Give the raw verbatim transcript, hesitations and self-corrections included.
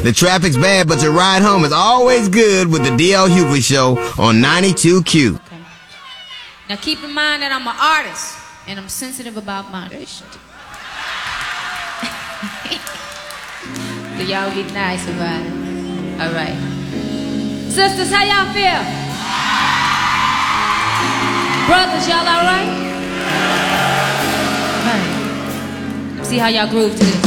The traffic's bad, but your ride home is always good with the D L Hughley Show on ninety-two Q. Okay. Now keep in mind that I'm an artist, and I'm sensitive about moderation. So y'all be nice about it. All right. Sisters, how y'all feel? Brothers, y'all all right? All right. See how y'all groove to this.